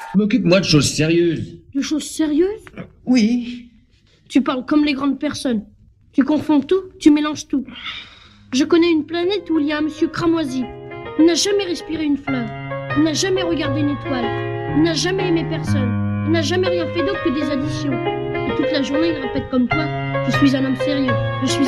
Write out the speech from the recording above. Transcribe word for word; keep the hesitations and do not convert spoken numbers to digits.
M'occupe-moi de choses sérieuses. De choses sérieuses? Oui. Tu parles comme les grandes personnes. Tu confonds tout, tu mélanges tout. Je connais une planète où il y a un monsieur cramoisi. Il n'a jamais respiré une fleur. Il n'a jamais regardé une étoile. Il n'a jamais aimé personne. Il n'a jamais rien fait d'autre que des additions. Et toute la journée, il répète comme toi, je suis un homme sérieux. Je suis